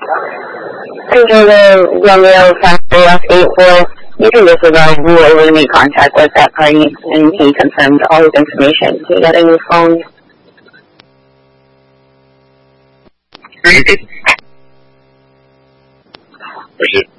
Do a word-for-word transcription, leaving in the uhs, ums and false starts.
Enter the Romeo Factory off eight four. You can disregard who were able to make contact with that party, and he confirmed all his information. He got a new phone. Where's it?